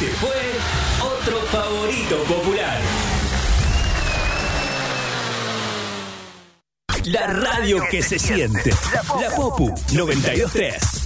Este fue otro favorito popular. La radio que se siente. La Popu 92.3.